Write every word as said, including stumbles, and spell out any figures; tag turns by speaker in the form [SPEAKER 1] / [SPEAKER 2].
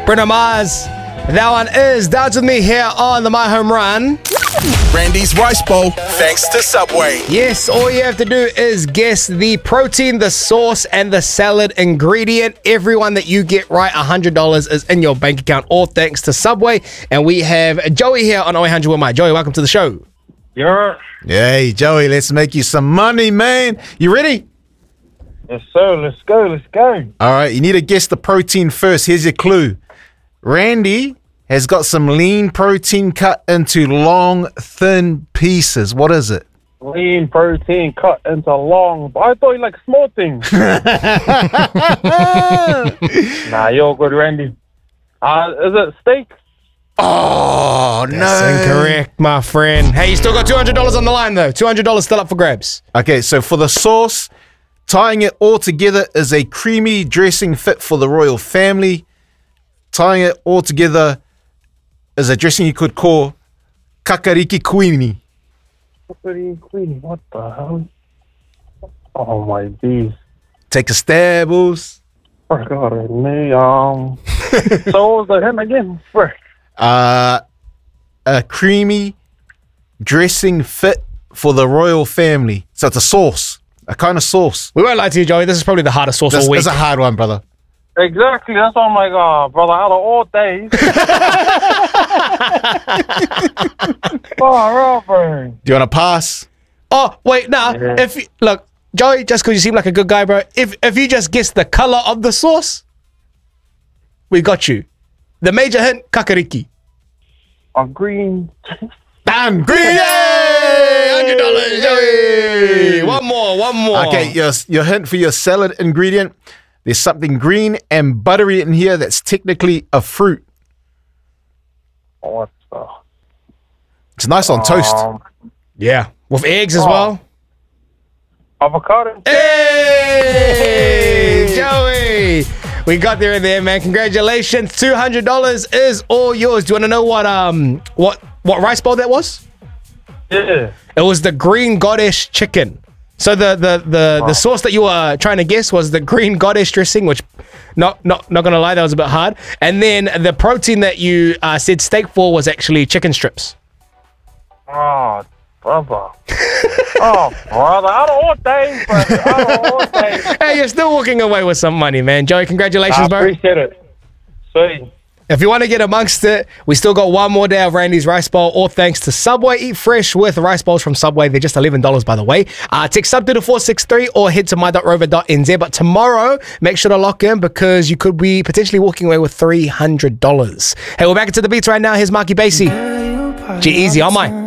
[SPEAKER 1] Bruno Mars. That one is Dance With Me here on the My Home Run.
[SPEAKER 2] Randy's Rice Bowl, thanks to Subway.
[SPEAKER 1] Yes, all you have to do is guess the protein, the sauce, and the salad ingredient. Everyone that you get right, one hundred dollars is in your bank account, all thanks to Subway. And we have Joey here on oh eight hundred with Mike. Joey, welcome to the show.
[SPEAKER 3] Yeah.
[SPEAKER 4] Hey, Joey, let's make you some money, man. You ready?
[SPEAKER 3] Yes, sir. Let's go. Let's go.
[SPEAKER 4] All right, you need to guess the protein first. Here's your clue. Randy has got some lean protein cut into long, thin pieces. What is it?
[SPEAKER 3] Lean protein cut into long. I thought you like small things. Nah, you're good, Randy. Uh, is it steak?
[SPEAKER 4] Oh, no.
[SPEAKER 1] That's incorrect, my friend. Hey, you still got two hundred dollars on the line, though. two hundred dollars still up for grabs.
[SPEAKER 4] Okay, so for the sauce, tying it all together is a creamy dressing fit for the royal family. Tying it all together is a dressing you could call kakariki kuini.
[SPEAKER 3] Kakariki kuini, what the hell? Oh my days.
[SPEAKER 4] Take a stab, Bulls.
[SPEAKER 3] Forgot it, me. Um, so what was the him again? Frick.
[SPEAKER 4] Uh, a creamy dressing fit for the royal family. So it's a sauce, a kind of sauce.
[SPEAKER 1] We won't lie to you, Joey. This is probably the hardest sauce
[SPEAKER 4] This
[SPEAKER 1] all week.
[SPEAKER 4] is a hard one, brother.
[SPEAKER 3] Exactly. That's why I'm like, oh, brother, out of all days. Far off, bro.
[SPEAKER 4] Do you want to pass?
[SPEAKER 1] Oh, wait, nah.
[SPEAKER 3] Yeah.
[SPEAKER 1] If you, look, Joey, just because you seem like a good guy, bro, if if you just guess the color of the sauce, we got you. The major hint, kakariki.
[SPEAKER 3] A green.
[SPEAKER 4] Done. Green.
[SPEAKER 1] Yay! one hundred dollars, Joey. One more, one more.
[SPEAKER 4] Okay, your, your hint for your salad ingredient. There's something green and buttery in here that's technically a fruit.
[SPEAKER 3] What the?
[SPEAKER 4] It's nice on toast.
[SPEAKER 3] Um,
[SPEAKER 1] Yeah, with eggs as
[SPEAKER 3] Oh.
[SPEAKER 1] well.
[SPEAKER 3] avocado.
[SPEAKER 1] Hey, Joey. We got there in the end, man. Congratulations. two hundred dollars is all yours. Do you want to know what um what what rice bowl that was?
[SPEAKER 3] Yeah.
[SPEAKER 1] It was the Green Goddess chicken. So the the the, the sauce that you were trying to guess was the Green Goddess dressing, which not not not gonna lie, that was a bit hard. And then the protein that you uh, said steak for was actually chicken strips.
[SPEAKER 3] Oh, brother. Oh, brother. Out of all days, brother. Out of all days.
[SPEAKER 1] Hey, you're still walking away with some money, man. Joey, congratulations,
[SPEAKER 3] I
[SPEAKER 1] bro.
[SPEAKER 3] appreciate it. Sweet.
[SPEAKER 1] If you want to get amongst it, we still got one more day of Randy's Rice Bowl, all thanks to Subway. Eat fresh with rice bowls from Subway. They're just eleven dollars, by the way. Uh, text sub to four six three or head to my dot rover dot n z. But tomorrow, make sure to lock in because you could be potentially walking away with three hundred dollars. Hey, we're back into the beats right now. Here's Marky Basie. G-Eazy on my